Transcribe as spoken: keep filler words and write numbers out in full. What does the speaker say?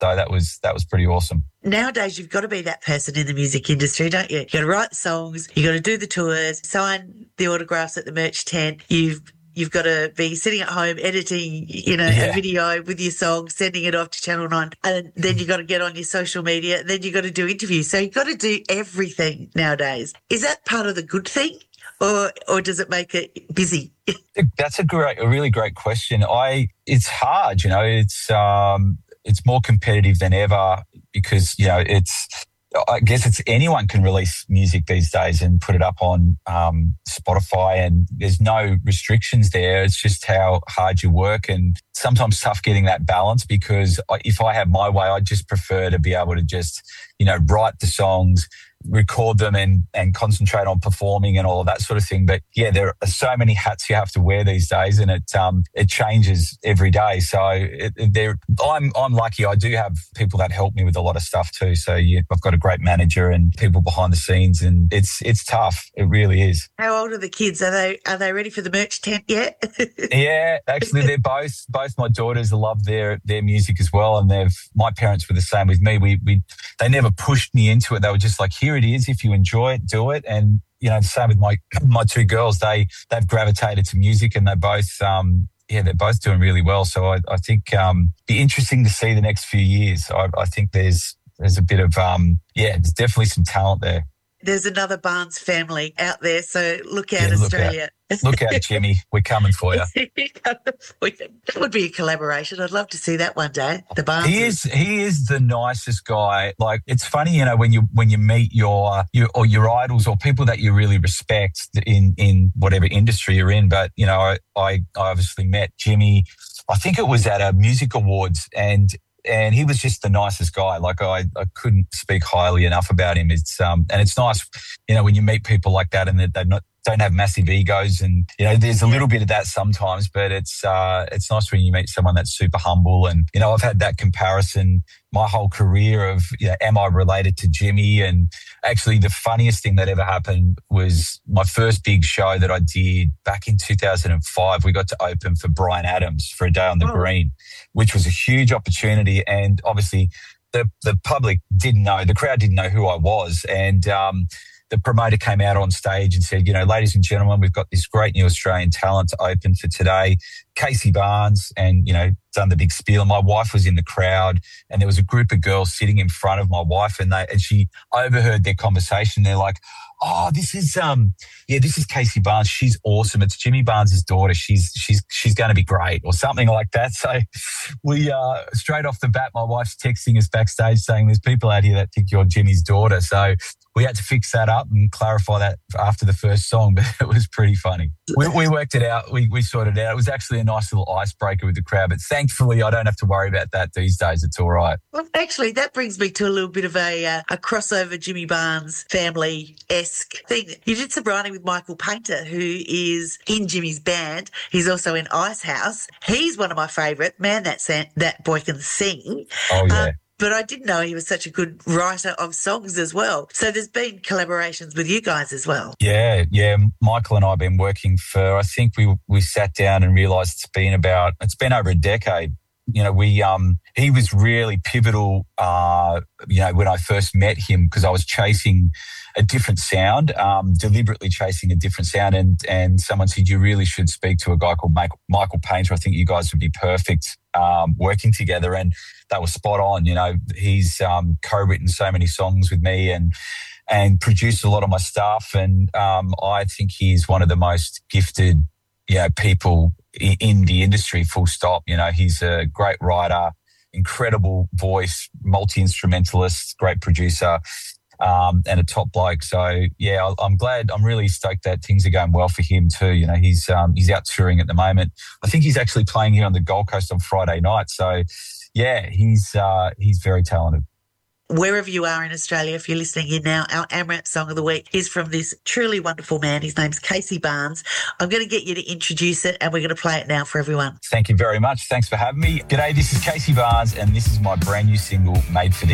So that was that was pretty awesome. Nowadays, you've got to be that person in the music industry, don't you? You've got to write the songs, you've got to do the tours, sign the autographs at the merch tent. You've You've got to be sitting at home editing, you know, Yeah. a video with your song, sending it off to Channel nine, and then you've got to get on your social media, then you've got to do interviews. So you've got to do everything nowadays. Is that part of the good thing, or or does it make it busy? That's a great, a really great question. I, it's hard, you know, it's um, it's more competitive than ever because, you know, it's, I guess it's anyone can release music these days and put it up on um, Spotify, and there's no restrictions there. It's just how hard you work, and sometimes tough getting that balance, because if I have my way, I just prefer to be able to just, you know, write the songs, record them and, and concentrate on performing and all of that sort of thing. But yeah, there are so many hats you have to wear these days, and it um it changes every day. So it, it, there, I'm I'm lucky. I do have people that help me with a lot of stuff too. So yeah, I've got a great manager and people behind the scenes, and it's it's tough. It really is. How old are the kids? Are they are they ready for the merch tent yet? Yeah, actually, they're both both my daughters love their their music as well, and they've my parents were the same with me. We we they never pushed me into it. They were just like, here it is. If you enjoy it, do it. And you know, the same with my my two girls. They they've gravitated to music, and they both um yeah they're both doing really well. So I I think um be interesting to see the next few years. I, I think there's there's a bit of um yeah there's definitely some talent there. There's another Barnes family out there, so look out, Yeah, look Australia. Out. Look out, Jimmy. We're coming for you. That would be a collaboration. I'd love to see that one day. The Barnes. He is he is the nicest guy. Like, it's funny, you know, when you when you meet your your or your idols or people that you really respect in in whatever industry you're in. But you know, I I obviously met Jimmy. I think it was at a music awards, and and he was just the nicest guy. Like, I, I couldn't speak highly enough about him. It's um and it's nice, you know, when you meet people like that and they're, they're not don't have massive egos, and you know, there's a little bit of that sometimes, but it's uh it's nice when you meet someone that's super humble. And you know, I've had that comparison my whole career of, you know, am I related to Jimmy? And actually the funniest thing that ever happened was my first big show that I did back in two thousand five. We got to open for Bryan Adams for A Day on the oh. Green, which was a huge opportunity. And obviously the the public didn't know, the crowd didn't know who I was. And um the promoter came out on stage and said, you know, ladies and gentlemen, we've got this great new Australian talent to open for today, Casey Barnes, and, you know, done the big spiel. And my wife was in the crowd, and there was a group of girls sitting in front of my wife, and they and she overheard their conversation. They're like, oh, this is, um, yeah, this is Casey Barnes. She's awesome. It's Jimmy Barnes' daughter. She's, she's, she's going to be great, or something like that. So we, uh, straight off the bat, my wife's texting us backstage saying there's people out here that think you're Jimmy's daughter. So we had to fix that up and clarify that after the first song, but it was pretty funny. We, we worked it out. We, we sorted it out. It was actually a nice little icebreaker with the crowd, but thankfully I don't have to worry about that these days. It's all right. Well, actually, that brings me to a little bit of a uh, a crossover Jimmy Barnes family-esque thing. You did some writing with Michael Painter, who is in Jimmy's band. He's also in Icehouse. He's one of my favourite. Man, that, san- that boy can sing. Oh, yeah. Um, But I didn't know he was such a good writer of songs as well. So there's been collaborations with you guys as well. Yeah, yeah. Michael and I have been working for, I think we we sat down and realised it's been about, it's been over a decade. You know, we um he was really pivotal, uh, you know, when I first met him, because I was chasing a different sound, um, deliberately chasing a different sound. And, and someone said, you really should speak to a guy called Michael Painter. I think you guys would be perfect um, working together. And that was spot on. You know, he's um, co-written so many songs with me and and produced a lot of my stuff. And um, I think he's one of the most gifted, you know, people in, in the industry, full stop. You know, he's a great writer, incredible voice, multi-instrumentalist, great producer. Um, and a top bloke. So, yeah, I'm glad, I'm really stoked that things are going well for him too. You know, he's um, he's out touring at the moment. I think he's actually playing here on the Gold Coast on Friday night. So, yeah, he's uh, he's very talented. Wherever you are in Australia, if you're listening in now, our AMRAP Song of the Week is from this truly wonderful man. His name's Casey Barnes. I'm going to get you to introduce it, and we're going to play it now for everyone. Thank you very much. Thanks for having me. G'day, this is Casey Barnes, and this is my brand new single, Made for This.